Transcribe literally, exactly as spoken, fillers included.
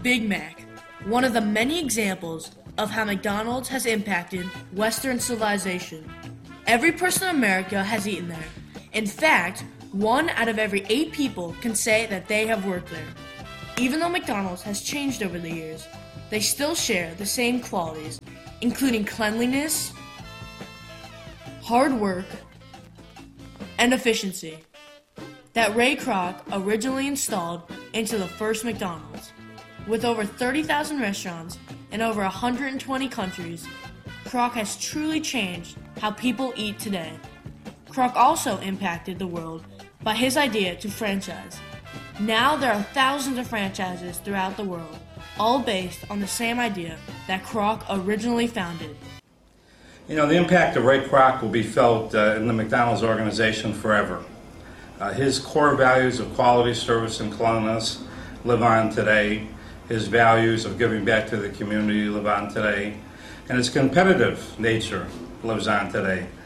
Big Mac, one of the many examples of how McDonald's has impacted Western civilization. Every person in America has eaten there. In fact, one out of every eight people can say that they have worked there. Even though McDonald's has changed over the years, they still share the same qualities, including cleanliness, hard work, and efficiency that Ray Kroc originally installed into the first McDonald's. With over thirty thousand restaurants in over one hundred twenty countries, Kroc has truly changed how people eat today. Kroc also impacted the world by his idea to franchise. Now there are thousands of franchises throughout the world, all based on the same idea that Kroc originally founded. You know, the impact of Ray Kroc will be felt uh, in the McDonald's organization forever. Uh, his core values of quality, service, and cleanliness live on today. His values of giving back to the community live on today. And his competitive nature lives on today.